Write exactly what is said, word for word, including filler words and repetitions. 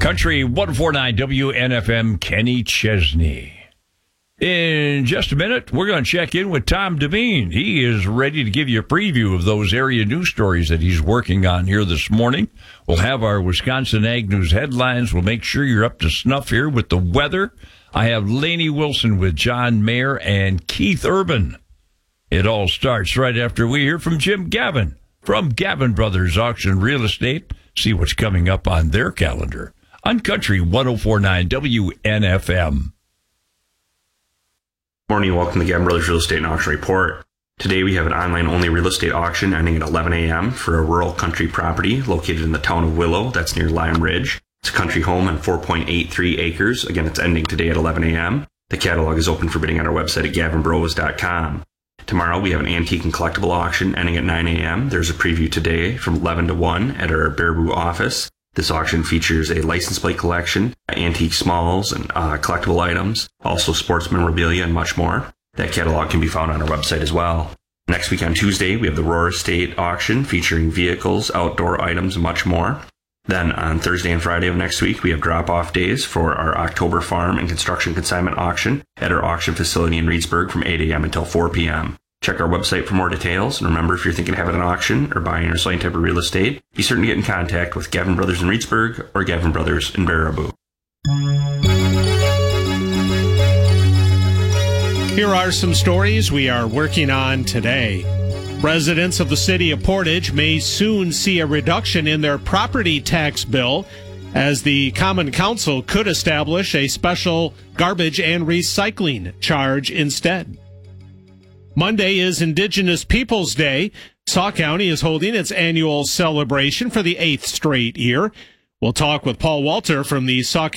Country one forty-nine W N F M, Kenny Chesney. In just a minute, we're going to check in with Tom Devine. He is ready to give you a preview of those area news stories that he's working on here this morning. We'll have our Wisconsin Ag News headlines. We'll make sure you're up to snuff here with the weather. I have Lainey Wilson with John Mayer and Keith Urban. It all starts right after we hear from Jim Gavin from Gavin Brothers Auction Real Estate. See what's coming up on their calendar on Country one forty-nine W N F M. Morning, welcome to Gavin Brothers Real Estate and Auction Report. Today we have an online-only real estate auction ending at eleven a.m. for a rural country property located in the town of Willow, that's near Lime Ridge. It's a country home on four point eight three acres. Again, it's ending today at eleven a.m. The catalog is open for bidding on our website at gavin bros dot com. Tomorrow we have an antique and collectible auction ending at nine a.m. There's a preview today from eleven to one at our Baraboo office. This auction features a license plate collection, antique smalls and uh, collectible items, also sports memorabilia and much more. That catalog can be found on our website as well. Next week on Tuesday, we have the Roar Estate auction featuring vehicles, outdoor items, and much more. Then on Thursday and Friday of next week, we have drop-off days for our October farm and construction consignment auction at our auction facility in Reedsburg from eight a.m. until four p.m. Check our website for more details. And remember, if you're thinking of having an auction or buying or selling type of real estate, be certain to get in contact with Gavin Brothers in Reedsburg or Gavin Brothers in Baraboo. Here are some stories we are working on today. Residents of the city of Portage may soon see a reduction in their property tax bill, as the Common Council could establish a special garbage and recycling charge instead. Monday is Indigenous Peoples Day. Sauk County is holding its annual celebration for the eighth straight year. We'll talk with Paul Walter from the Sauk